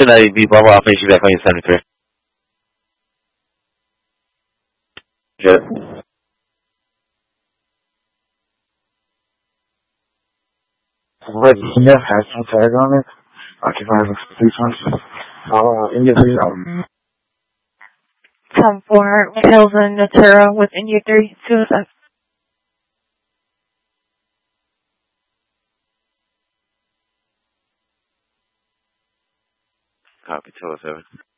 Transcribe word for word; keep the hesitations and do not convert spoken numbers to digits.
that A B, blah, blah. I'll finish you back on your seventy-three. Good. What, India has some tag on it? Occupies six months. Uh, India three, um. ten four, Hilton Natura with India three, suicide. Copy, two oh seven.